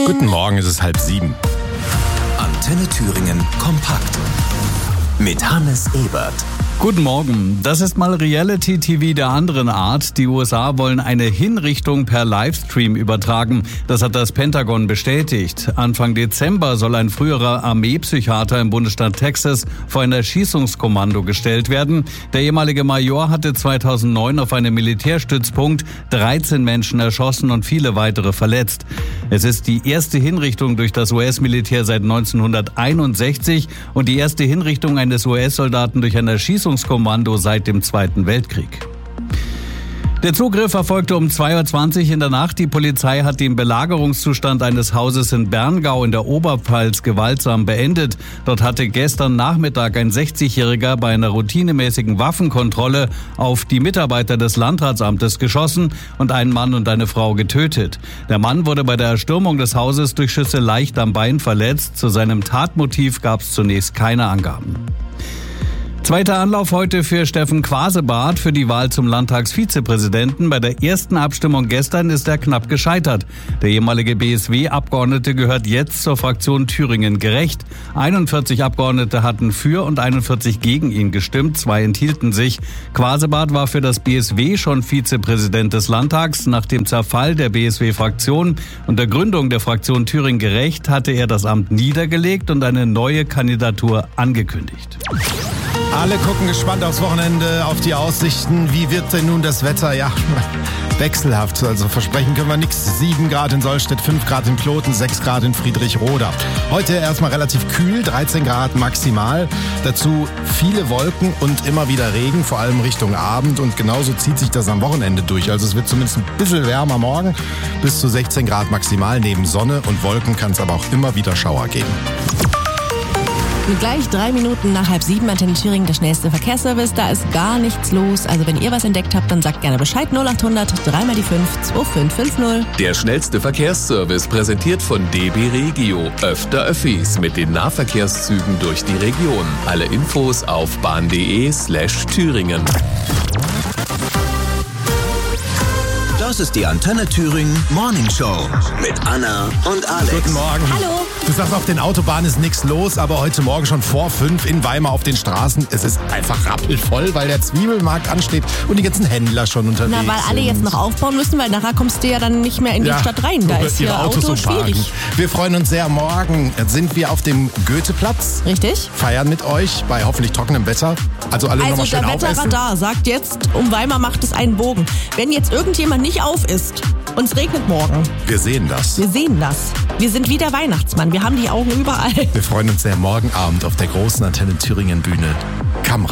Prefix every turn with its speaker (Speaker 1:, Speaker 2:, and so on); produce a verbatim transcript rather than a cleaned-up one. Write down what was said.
Speaker 1: Morgen.
Speaker 2: Guten Morgen, es ist halb sieben.
Speaker 3: Antenne Thüringen kompakt mit Hannes Ebert.
Speaker 4: Guten Morgen. Das ist mal Reality-T V der anderen Art. Die U S A wollen eine Hinrichtung per Livestream übertragen. Das hat das Pentagon bestätigt. Anfang Dezember soll ein früherer Armeepsychiater im Bundesstaat Texas vor ein Erschießungskommando gestellt werden. Der ehemalige Major hatte zweitausendneun auf einem Militärstützpunkt dreizehn Menschen erschossen und viele weitere verletzt. Es ist die erste Hinrichtung durch das U S-Militär seit neunzehnhunderteinundsechzig und die erste Hinrichtung eines U S-Soldaten durch ein Erschießungskommando seit dem Zweiten Weltkrieg. Der Zugriff erfolgte um zwei Uhr zwanzig in der Nacht. Die Polizei hat den Belagerungszustand eines Hauses in Berngau in der Oberpfalz gewaltsam beendet. Dort hatte gestern Nachmittag ein sechzigjähriger bei einer routinemäßigen Waffenkontrolle auf die Mitarbeiter des Landratsamtes geschossen und einen Mann und eine Frau getötet. Der Mann wurde bei der Erstürmung des Hauses durch Schüsse leicht am Bein verletzt. Zu seinem Tatmotiv gab es zunächst keine Angaben. Zweiter Anlauf heute für Steffen Quasebart für die Wahl zum Landtagsvizepräsidenten. Bei der ersten Abstimmung gestern ist er knapp gescheitert. Der ehemalige B S W-Abgeordnete gehört jetzt zur Fraktion Thüringen Gerecht. einundvierzig Abgeordnete hatten für und einundvierzig gegen ihn gestimmt, zwei enthielten sich. Quasebart war für das B S W schon Vizepräsident des Landtags. Nach dem Zerfall der B S W-Fraktion und der Gründung der Fraktion Thüringen Gerecht hatte er das Amt niedergelegt und eine neue Kandidatur angekündigt.
Speaker 2: Alle gucken gespannt aufs Wochenende, auf die Aussichten. Wie wird denn nun das Wetter? Ja, wechselhaft. Also versprechen können wir nichts. sieben Grad in Solstedt, fünf Grad in Kloten, sechs Grad in Friedrichroda. Heute erstmal relativ kühl, dreizehn Grad maximal. Dazu viele Wolken und immer wieder Regen, vor allem Richtung Abend. Und genauso zieht sich das am Wochenende durch. Also es wird zumindest ein bisschen wärmer morgen, bis zu sechzehn Grad maximal. Neben Sonne und Wolken kann es aber auch immer wieder Schauer geben.
Speaker 1: Und gleich drei Minuten nach halb sieben, Antenne Thüringen, der schnellste Verkehrsservice. Da ist gar nichts los. Also wenn ihr was entdeckt habt, dann sagt gerne Bescheid. null acht hundert, drei mal die fünf, zwei fünf fünf null.
Speaker 3: Der schnellste Verkehrsservice präsentiert von D B Regio. Öfter Öffis mit den Nahverkehrszügen durch die Region. Alle Infos auf bahn.de slash Thüringen. Das ist die Antenne Thüringen Morning Show mit Anna und Alex.
Speaker 2: Guten Morgen.
Speaker 1: Hallo.
Speaker 2: Du sagst, auf den Autobahnen ist nichts los, aber heute Morgen schon vor fünf in Weimar auf den Straßen. Es ist einfach rappelvoll, weil der Zwiebelmarkt ansteht und die ganzen Händler schon unterwegs sind.
Speaker 1: Na, weil alle
Speaker 2: sind.
Speaker 1: jetzt noch aufbauen müssen, weil nachher kommst du ja dann nicht mehr in die
Speaker 2: Ja,
Speaker 1: Stadt rein. Da
Speaker 2: über
Speaker 1: ist
Speaker 2: ihre
Speaker 1: ja
Speaker 2: Autos
Speaker 1: Auto
Speaker 2: so parken.
Speaker 1: schwierig.
Speaker 2: Wir freuen uns sehr. Morgen sind wir auf dem Goetheplatz.
Speaker 1: Richtig?
Speaker 2: Feiern mit euch bei hoffentlich trockenem Wetter. Also alle
Speaker 1: Also
Speaker 2: nochmal schön
Speaker 1: der
Speaker 2: aufessen.
Speaker 1: Wetterradar sagt jetzt, um Weimar macht es einen Bogen. Wenn jetzt irgendjemand nicht auf ist und es regnet morgen,
Speaker 2: Wir sehen das.
Speaker 1: wir sehen das. Wir sind wie der Weihnachtsmann. Wir haben die Augen überall.
Speaker 2: Wir freuen uns sehr. Morgen Abend auf der großen Antenne Thüringen Bühne. Kamera.